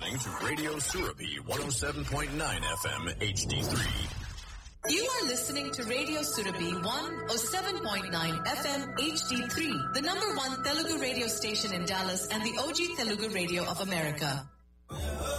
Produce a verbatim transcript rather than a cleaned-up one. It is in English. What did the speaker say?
listening to Radio Surabhi one oh seven point nine F M H D three. You are listening to Radio Surabhi one oh seven point nine F M H D three, the number one Telugu radio station in Dallas and the O G Telugu radio of America.